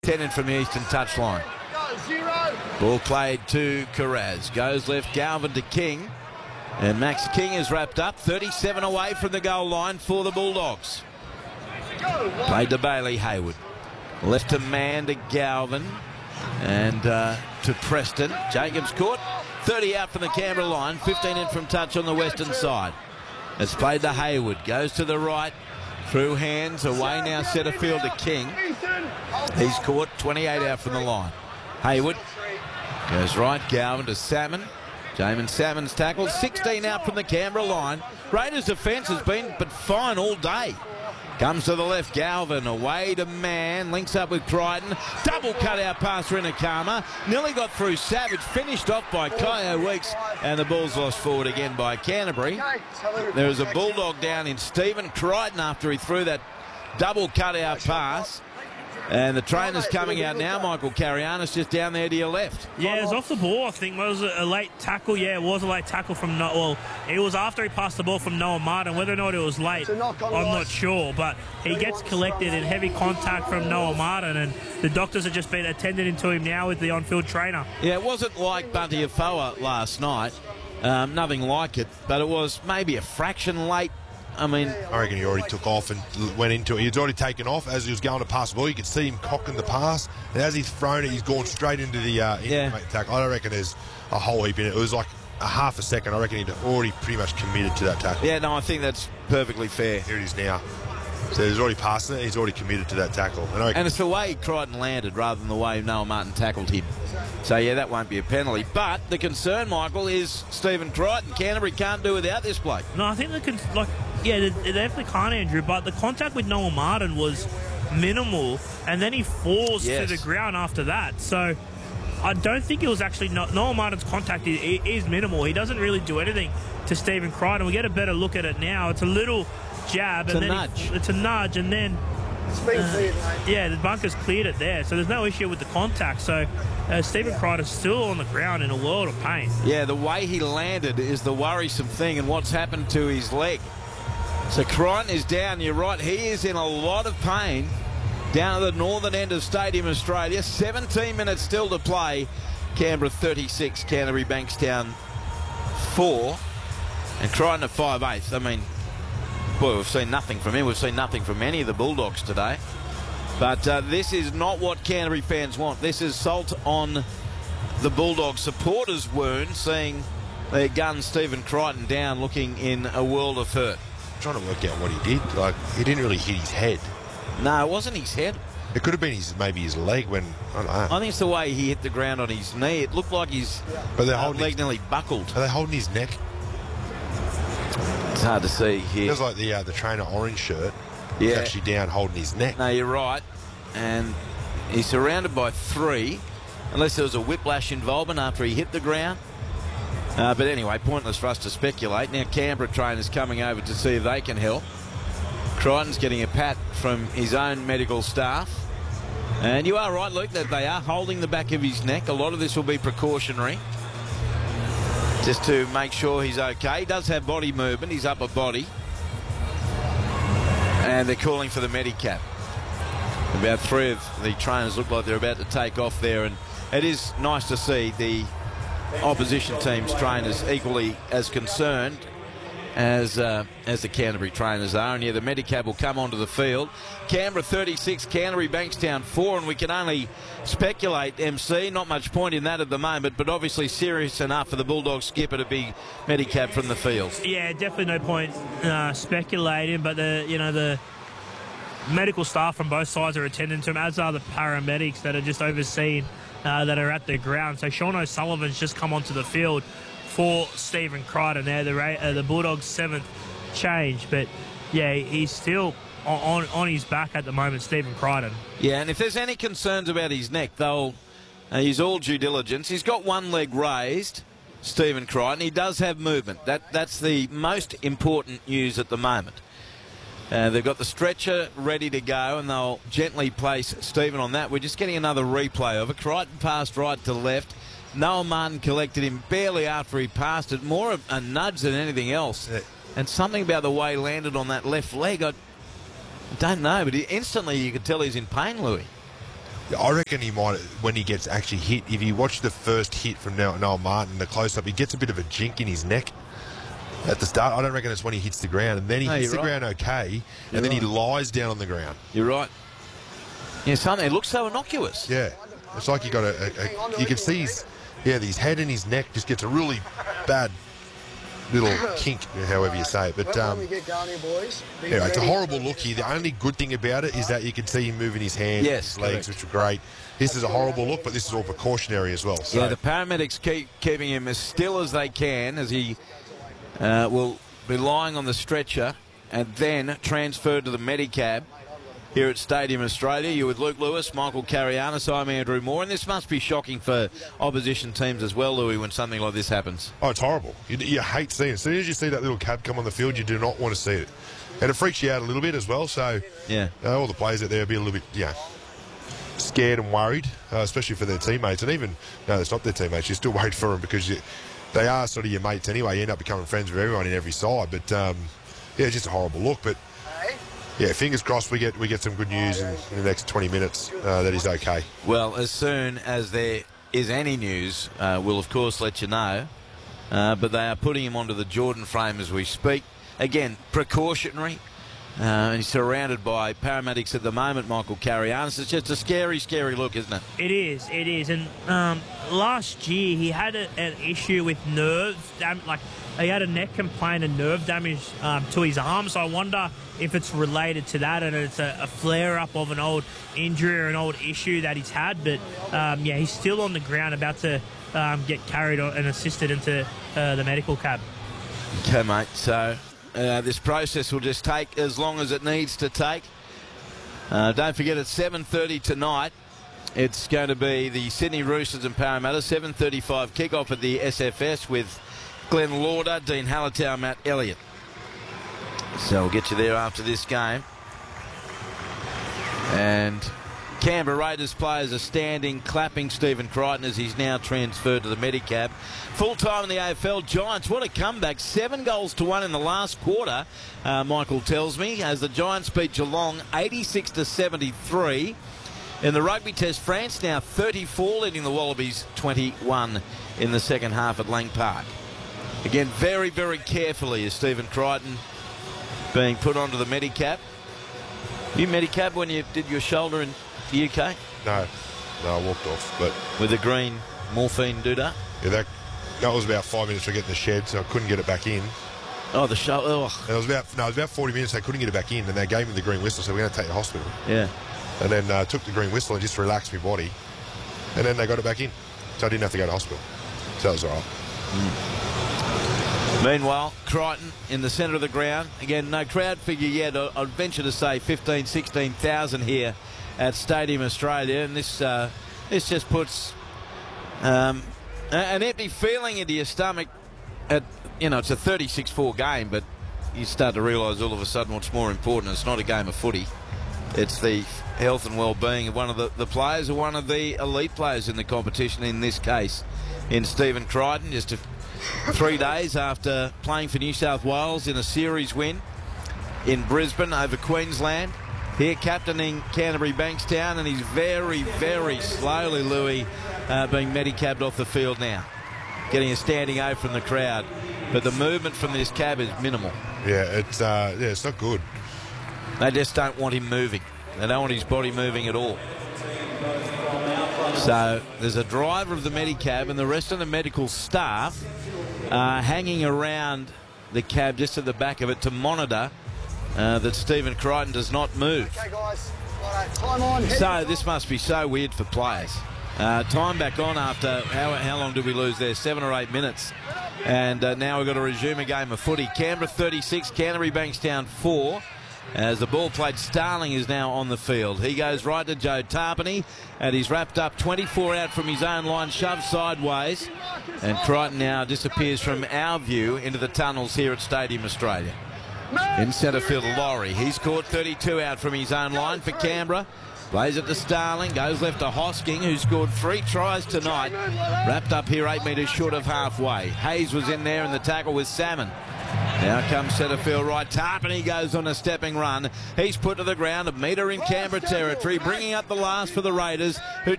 10 in from the eastern touchline. Ball played to Carraz. Goes left, Galvin to King. And Max King is wrapped up. 37 away from the goal line for the Bulldogs. Played to Bailey Hayward. Left to Mann to Galvin. And to Preston. Jacobs caught. 30 out from the Canberra line. 15 in from touch on the western side. It's played to Hayward. Goes to the right. Through hands. Away now centre field to King. He's caught. 28 out from the line. Hayward goes right. Galvin to Salmon. Jamin Salmon's tackled. 16 out from the Canberra line. Raiders' defence has been but fine all day. Comes to the left. Galvin away to Mann. Links up with Crichton. Double cut-out pass for Inakama. Nearly got through Savage. Finished off by Kyo Weeks. And the ball's lost forward again by Canterbury. There is a Bulldog down in Stephen Crichton after he threw that double cut-out pass. And the trainer's coming out now. Michael Carianis just down there to your left. Yeah, it was off the ball, I think. Was it a late tackle? Yeah, it was a late tackle from Noah. Well, it was after he passed the ball from Noah Martin. Whether or not it was late, I'm not sure. But he gets collected in heavy contact from Noah Martin, and the doctors have just been attending to him now with the on-field trainer. Yeah, it wasn't like Bunty Afoa last night. Nothing like it, but it was maybe a fraction late. I reckon he already took off and went into it. He'd already taken off as he was going to pass the ball. You could see him cocking the pass, and as he's thrown it, he's gone straight into the tackle. I don't reckon there's a whole heap in it. It was like a half a second. I reckon he'd already pretty much committed to that tackle. Yeah, no, I think that's perfectly fair. Here it is now. So he's already passed it. He's already committed to that tackle. And it's the way Crichton landed rather than the way Noah Martin tackled him. So, yeah, that won't be a penalty. But the concern, Michael, is Stephen Crichton. Canterbury can't do without this bloke. No, I think they definitely can't, Andrew, but the contact with Noah Martin was minimal, and then he falls to the ground after that. So I don't think it was actually Noah Martin's contact is minimal. He doesn't really do anything to Stephen Crichton. We get a better look at it now. It's a little jab, it's a nudge, and then the bunker's cleared it there, so there's no issue with the contact. So Stephen Crichton's still on the ground in a world of pain. Yeah, the way he landed is the worrisome thing, and what's happened to his leg. So Crichton is down, you're right, he is in a lot of pain down at the northern end of Stadium Australia. 17 minutes still to play. Canberra 36, Canterbury Bankstown 4, and Crichton at 5/8. Boy, we've seen nothing from him. We've seen nothing from any of the Bulldogs today. But this is not what Canterbury fans want. This is salt on the Bulldog supporters' wound, seeing their gun Stephen Crichton down, looking in a world of hurt. I'm trying to work out what he did. He didn't really hit his head. No, it wasn't his head. It could have been maybe his leg when, I don't know. I think it's the way he hit the ground on his knee. It looked like his leg nearly buckled. Are they holding his neck? It's hard to see here. Feels like the trainer orange shirt is actually down holding his neck. No, you're right. And he's surrounded by 3, unless there was a whiplash involvement after he hit the ground. But anyway, pointless for us to speculate. Now Canberra trainers coming over to see if they can help. Crichton's getting a pat from his own medical staff. And you are right, Luke, that they are holding the back of his neck. A lot of this will be precautionary, just to make sure he's okay. He does have body movement, his upper body. And they're calling for the Medicap. About 3 of the trainers look like they're about to take off there, and it is nice to see the opposition team's trainers equally as concerned as the Canterbury trainers are. And yeah, the Medicab will come onto the field. Canberra 36, Canterbury Bankstown 4, and we can only speculate, MC, not much point in that at the moment, but obviously serious enough for the Bulldogs skipper to be Medicab from the field. Yeah, definitely no point speculating, but the medical staff from both sides are attending to him, as are the paramedics that are just overseeing that are at the ground. So Sean O'Sullivan's just come onto the field for Stephen Crichton there, the Bulldogs' 7th change. But yeah, he's still on his back at the moment, Stephen Crichton. Yeah, and if there's any concerns about his neck, they'll use all due diligence. He's got one leg raised, Stephen Crichton. He does have movement. That's the most important news at the moment. They've got the stretcher ready to go, and they'll gently place Stephen on that. We're just getting another replay of it. Crichton passed right to left. Noah Martin collected him barely after he passed it. More a nudge than anything else. Yeah. And something about the way he landed on that left leg, I don't know, but instantly you could tell he's in pain, Louis. I reckon he might, when he gets actually hit, if you watch the first hit from Noel Martin, the close-up, he gets a bit of a jink in his neck at the start. I don't reckon it's when he hits the ground. And then he hits the ground okay, and then he lies down on the ground. You're right. Yeah, something. It looks so innocuous. Yeah. It's like you got you can see his head and his neck just gets a really bad little kink, however you say it. But anyway, it's a horrible look here. The only good thing about it is that you can see him moving his hands, his legs, which are great. This is a horrible look, but this is all precautionary as well. So. Yeah, the paramedics keep keeping him as still as they can as he will be lying on the stretcher and then transferred to the Medicab here at Stadium Australia. You're with Luke Lewis, Michael Carianis, I'm Andrew Moore, and this must be shocking for opposition teams as well, Louis, when something like this happens. Oh, it's horrible. You hate seeing it. As soon as you see that little cab come on the field, you do not want to see it. And it freaks you out a little bit as well, so all the players out there will be a little bit, scared and worried, especially for their teammates. And even, no, it's not their teammates, you're still worried for them because they are sort of your mates anyway. You end up becoming friends with everyone in every side. But, just a horrible look. But, yeah, fingers crossed we get some good news in the next 20 minutes that he's okay. Well, as soon as there is any news, we'll, of course, let you know. But they are putting him onto the Jordan frame as we speak. Again, precautionary. And he's surrounded by paramedics at the moment, Michael Carianis. It's just a scary, scary look, isn't it? It is. And last year he had an issue with nerves. He had a neck complaint and nerve damage to his arm. So I wonder if it's related to that and it's a flare-up of an old injury or an old issue that he's had. But, he's still on the ground about to get carried on and assisted into the medical cab. Okay, mate. So this process will just take as long as it needs to take. Don't forget, at 7:30 tonight, it's going to be the Sydney Roosters and Parramatta. 7:35 kickoff at the SFS with Glenn Lauder, Dean Hallertau, Matt Elliott. So we'll get you there after this game. And Canberra Raiders players are standing, clapping Stephen Crichton as he's now transferred to the Medicab. Full time in the AFL. Giants, what a comeback. 7 goals to 1 in the last quarter, Michael tells me, as the Giants beat Geelong 86-73. In the rugby test, France now 34, leading the Wallabies 21 in the second half at Lang Park. Again, very, very carefully is Stephen Crichton being put onto the Medicab. You Medicab when you did your shoulder in the UK? No, I walked off. But with the green morphine doodah? Yeah, that was about 5 minutes to get in the shed, so I couldn't get it back in. Oh, the shoulder. Oh. It was about 40 minutes. I couldn't get it back in, and they gave me the green whistle, so we're going to take you to hospital. Yeah. And then took the green whistle and just relaxed my body, and then they got it back in, so I didn't have to go to hospital. So that was all right. Meanwhile, Crichton in the centre of the ground. Again, no crowd figure yet. I'd venture to say 15,000, 16,000 here at Stadium Australia. And this just puts an empty feeling into your stomach. It's a 36-4 game, but you start to realise all of a sudden what's more important. It's not a game of footy. It's the health and well-being of one of the players or one of the elite players in the competition, in this case, in Stephen Crichton. Just 3 days after playing for New South Wales in a series win in Brisbane over Queensland. Here captaining Canterbury Bankstown, and he's very, very slowly, Louis, being medicabbed off the field now. Getting a standing O from the crowd. But the movement from this cab is minimal. Yeah, it's not good. They just don't want him moving. They don't want his body moving at all. So there's a driver of the Medicab and the rest of the medical staff hanging around the cab just at the back of it to monitor that Stephen Crichton does not move. Okay, guys. Time on. So this must be so weird for players. Time back on after, how long did we lose there? 7 or 8 minutes. And now we've got to resume a game of footy. Canberra 36, Canterbury Bankstown 4. As the ball played, Starling is now on the field. He goes right to Joe Tarpany, and he's wrapped up 24 out from his own line, shoved sideways. And Crichton now disappears from our view into the tunnels here at Stadium Australia. In centre field, Laurie. He's caught 32 out from his own line for Canberra. Plays it to Starling, goes left to Hosking, who scored 3 tries tonight. Wrapped up here 8 metres short of halfway. Hayes was in there in the tackle with Salmon. Now comes centre field right. Tarpany goes on a stepping run. He's put to the ground. A metre in Canberra territory, bringing up the last for the Raiders, who